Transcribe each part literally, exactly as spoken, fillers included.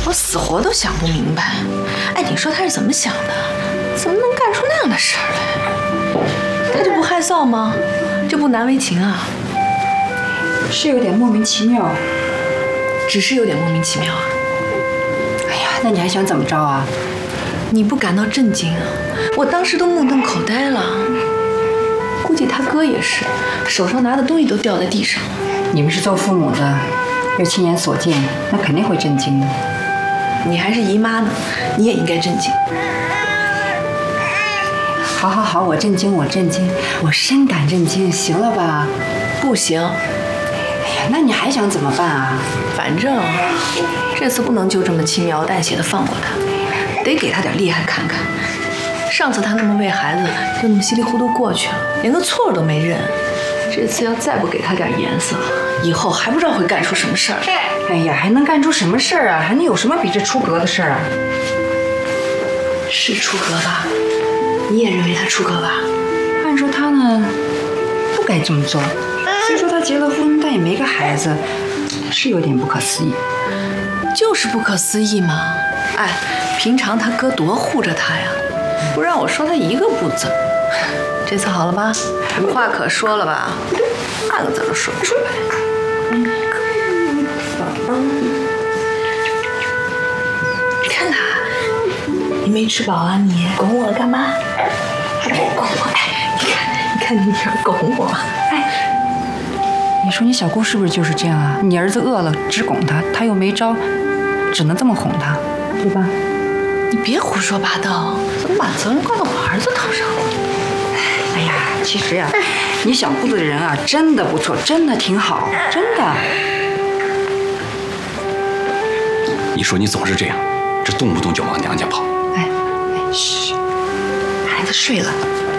我死活都想不明白。哎，你说他是怎么想的？怎么能干出那样的事儿来？他就不害臊吗？就不难为情啊？ 是有点莫名其妙， 只是有点莫名其妙啊。 哎呀，那你还想怎么着啊？ 你不感到震惊啊？我当时都目瞪口呆了。估计他哥也是，手上拿的东西都掉在地上。 你们是做父母的，又亲眼所见，那肯定会震惊的。 你还是姨妈呢，你也应该震惊。 好好好，我震惊，我震惊，我深感震惊，行了吧？ 不行。 哎呀，那你还想怎么办啊？ 反正这次不能就这么轻描淡写的放过他，得给他点厉害看看。上次他那么为孩子就那么稀里糊涂过去了，连个错都没认。这次要再不给他点颜色，以后还不知道会干出什么事儿。 哎呀，还能干出什么事儿啊？还能有什么比这出格的事儿啊？ 是出格吧？你也认为他出格吧？ 按说他呢，不该这么做。虽说他结了婚，但也没个孩子，是有点不可思议。 就是不可思议嘛！哎，平常他哥多护着他呀，不让我说他一个不字。这次好了吧？无话可说了吧？半个字都说不出来。嗯，你看他，你没吃饱啊你？拱我干嘛？还给我拱我？哎，你看，你看你女儿拱我。哎， 你说你小姑是不是就是这样啊？你儿子饿了只拱他，他又没招，只能这么哄他，对吧？ 你别胡说八道，怎么把责任怪到我儿子头上了？ 哎呀，其实呀、啊，你小姑子的人啊，真的不错，真的挺好，真的。 你说你总是这样，这动不动就往娘家跑。 哎哎，嘘，孩子睡了。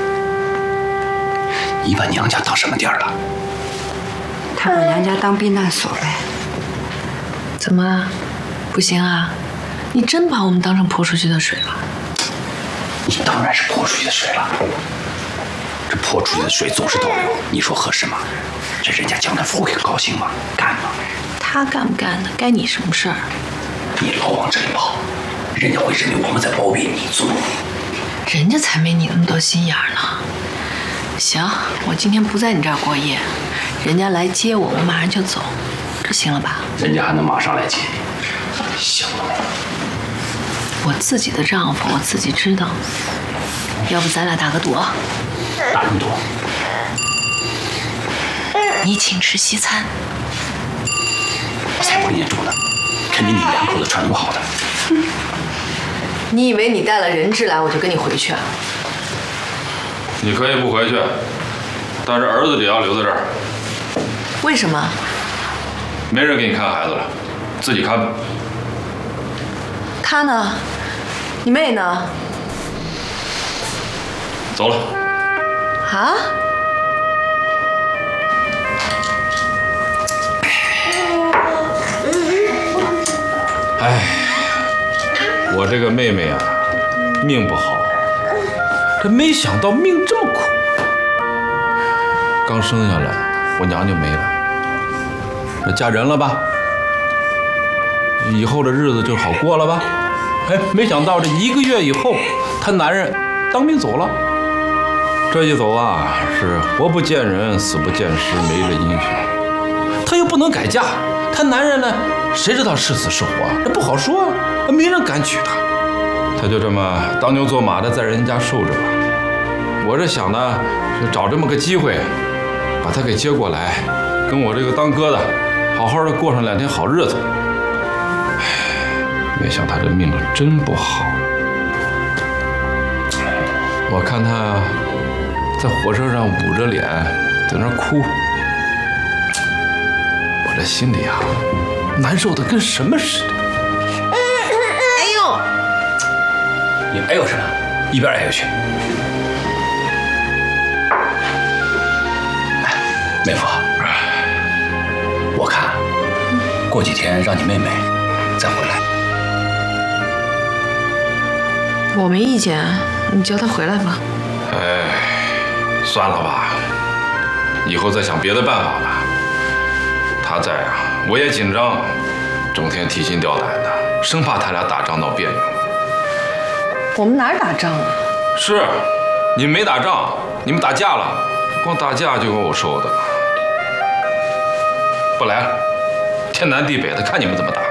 你把娘家当什么地儿了？ 他把娘家当避难所呗。 怎么，不行啊？你真把我们当成泼出去的水了？ 你当然是泼出去的水了。这泼出去的水总是倒流，你说合适吗？这人家江南福会高兴吗？干吗？ 他干不干的，该你什么事儿？ 你老往这里跑，人家会认为我们在包庇你、纵容你。人家才没你那么多心眼呢。行，我今天不在你这儿过夜，人家来接我，我马上就走，这行了吧？ 人家还能马上来接你，行了没？ 我自己的丈夫，我自己知道。要不咱俩打个赌？ 打什么赌？ 你请吃西餐。 我才不跟你赌呢，肯定你们两口子串通好的。 嗯、你以为你带了人质来，我就跟你回去啊？ 你可以不回去，但是儿子也要留在这儿。 为什么？ 没人给你看孩子了，自己看吧。 他呢？你妹呢？ 走了。 啊？ 哎，我这个妹妹啊，命不好，这没想到命这么苦。刚生下来，我娘就没了，这嫁人了吧？以后的日子就好过了吧？哎，没想到这一个月以后，她男人当兵走了。这一走啊，是活不见人，死不见尸，没了音讯。她又不能改嫁，她男人呢，谁知道是死是活？这不好说啊，没人敢娶她。她就这么当牛做马的在人家受着吧。我这想呢，是找这么个机会，把她给接过来，跟我这个当哥的，好好的过上两天好日子。没想到他这命真不好，我看他在火车上捂着脸在那哭，我这心里啊难受的跟什么似的。 哎呦！ 你哎呦什么？一边哎呦去！哎，妹夫，我看过几天让你妹妹再回来。 我没意见，你叫他回来吧。 哎，算了吧，以后再想别的办法吧。他在啊，我也紧张，整天提心吊胆的。 生怕他俩打仗闹别扭。 我们哪儿打仗啊？ 是，你们没打仗，你们打架了，光打架就够我受的。不来了，天南地北的，看你们怎么打。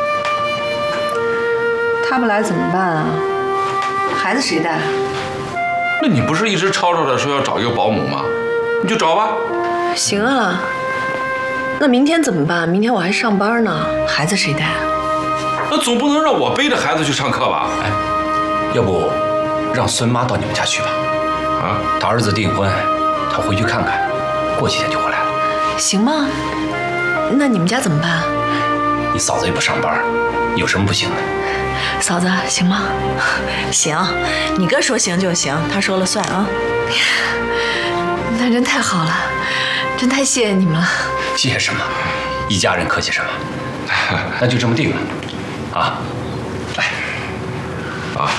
他不来怎么办啊？孩子谁带？ 那你不是一直吵吵着说要找一个保姆吗？你就找吧。 行啊。那明天怎么办？明天我还上班呢，孩子谁带？ 那总不能让我背着孩子去上课吧？ 哎，要不让孙妈到你们家去吧？啊，她儿子订婚，她回去看看，过几天就回来了。 行吗？那你们家怎么办？ 你嫂子也不上班，有什么不行的？ 嫂子，行吗？行，你哥说行就行，他说了算啊。那真太好了，真太谢谢你们了。 谢谢什么？一家人客气什么？那就这么定了，啊，来， 啊。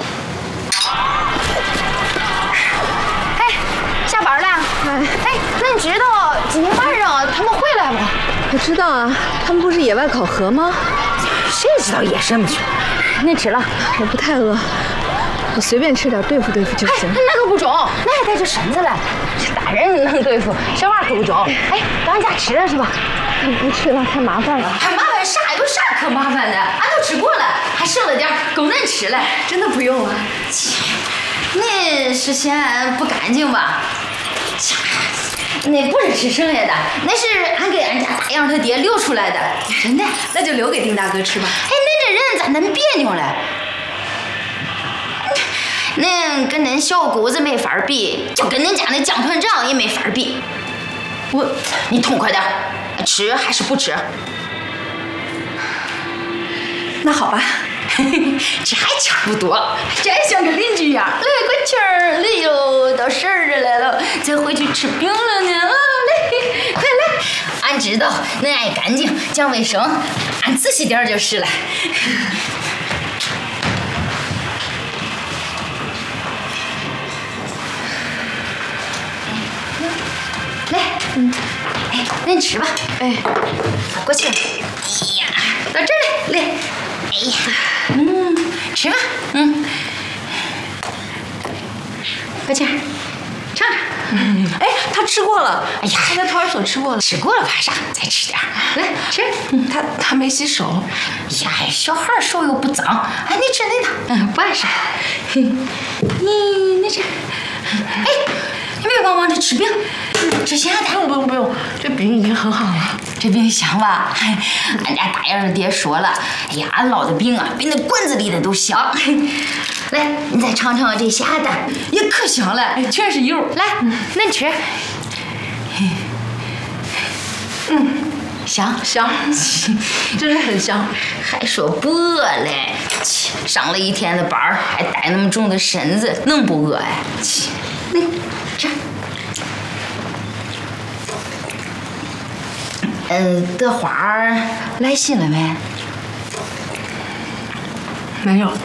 哎，下班了。哎，哎，那你知道今天晚上他们回来吗？ 我知道啊，他们不是野外考核吗？ 谁知道野什么去？你吃了？ 我不太饿，我随便吃点对付对付就行。 哎，那可不中，那还带着身子来。大人能对付，小娃可不中。哎，到俺家吃了是吧？ 不去了，太麻烦了。 还麻烦啥？有啥可麻烦的？俺都吃过了，还剩了点，够恁吃了。 真的不用啊？ 切，你是嫌不干净吧？切，那不是吃剩下的，那是俺给俺家大杨他爹留出来的，真的。 那就留给丁大哥吃吧。 哎，恁这人咋恁别扭了？恁跟恁小姑子没法比，就跟恁家那姜团长也没法比。我，你痛快点，吃还是不吃？ 那好吧， 这还差不多，这还像个邻居样。来个气儿，来哟，到十二来了，咱回去吃饼了呢。啊，来，快来！俺知道恁爱干净讲卫生，俺仔细点就是了。来，嗯，哎，恁吃吧，哎，过去，哎呀，到这儿来，来，哎呀，嗯，吃吧，嗯，过去，尝尝， 嗯，哎，他吃过了， 哎呀， 他在托儿所吃过了， 吃过了怕啥？再吃点，来吃， 嗯，他他没洗手， 哎呀，小孩手又不脏，哎，你吃那个，嗯，不碍事，你你吃，哎。你别光忙着吃饼，吃咸的。 不用不用不用，这饼已经很好了。 这饼香吧？俺家大杨爹说了，哎呀，俺烙的饼啊，比那馆子里的都香。来，你再尝尝这咸的，也可香了，全是油。来，恁吃。嗯，香香，真是很香。 还说不饿嘞？上了一天的班儿，还带那么重的身子，能不饿哎？那这，呃，德花儿来信了没？ 没有。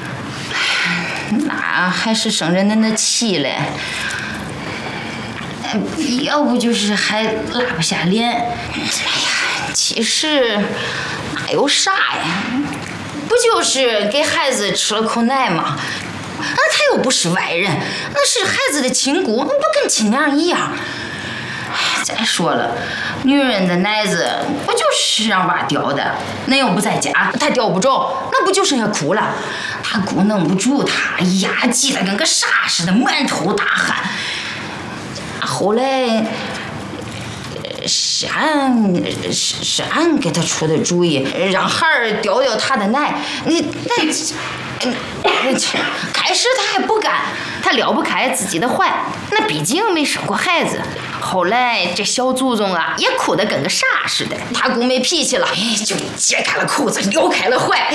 那还是生着恁的气嘞。要不就是还拉不下脸。哎呀，其实哪有啥呀？不就是给孩子吃了口奶吗？那他又不是外人，那是孩子的亲姑，那不跟亲娘一样。再说了，女人的奶子不就是让娃叼的？恁要不在家，他叼不着，那不就剩下哭了？他姑弄不住他，哎呀，急得跟个啥似的，满头大汗。后来是俺是是俺给他出的主意，让孩儿叼叼他的奶。你那。开始他还不干，他撩不开自己的怀，那毕竟没生过孩子。后来这小祖宗啊，也哭得跟个啥似的。他姑没脾气了，哎，就解开了裤子，撩开了怀，